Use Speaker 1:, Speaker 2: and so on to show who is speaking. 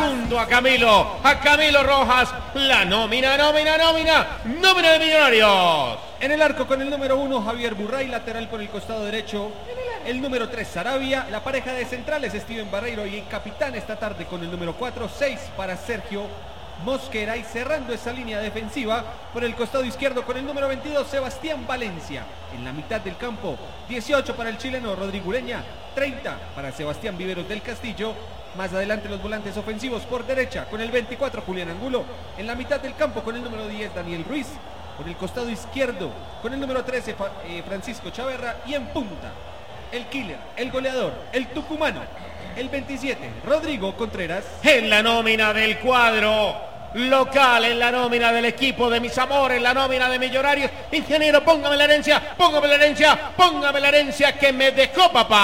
Speaker 1: Segundo a Camilo Rojas. La nómina de Millonarios.
Speaker 2: En el arco con el número 1, Javier Burray, lateral por el costado derecho. El número 3, Sarabia. La pareja de centrales, Steven Barreiro. Y en capitán esta tarde con el número 4, 6 para Sergio Mosquera. Y cerrando esa línea defensiva por el costado izquierdo con el número 22, Sebastián Valencia. En la mitad del campo, 18 para el chileno Rodrigo Ureña, 30 para Sebastián Viveros del Castillo. Más adelante los volantes ofensivos por derecha con el 24, Julián Angulo. En la mitad del campo con el número 10, Daniel Ruiz. Por el costado izquierdo con el número 13, Francisco Chaverra. Y en punta, el killer, el goleador, el tucumano, el 27, Rodrigo Contreras.
Speaker 1: En la nómina del cuadro local, en la nómina del equipo de mis amores, en la nómina de Millonarios. Ingeniero, póngame la herencia que me dejó papá.